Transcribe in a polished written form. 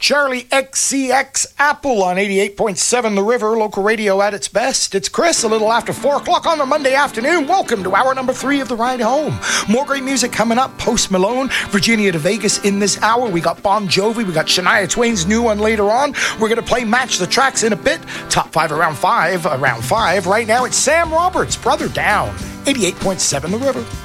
Charlie XCX Apple on 88.7 The River, local radio at its best. It's Chris, a little after 4 o'clock on a Monday afternoon. Welcome to hour number 3 of The Ride Home. More great music coming up. Post Malone, Virginia to Vegas in this hour. We got Bon Jovi. We got Shania Twain's new one later on. We're going to play Match the Tracks in a bit. Top 5 around 5. Right now it's Sam Roberts, Brother Down, 88.7 The River.